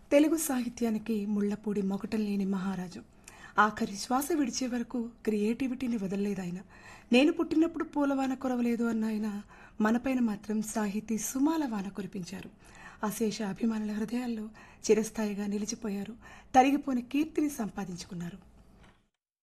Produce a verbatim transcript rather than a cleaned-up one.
తెలుగు సాహిత్యానికి ముళ్లపూడి మొగటం లేని మహారాజు. ఆఖరి శ్వాస విడిచే వరకు క్రియేటివిటీని వదలలేదాయన. నేను పుట్టినప్పుడు పూలవాన కురవలేదు అన్న ఆయన మనపైన మాత్రం సాహితీ సుమాల వాన కురిపించారు. అశేష అభిమానుల హృదయాల్లో చిరస్థాయిగా నిలిచిపోయారు. తరిగిపోని కీర్తిని సంపాదించుకున్నారు.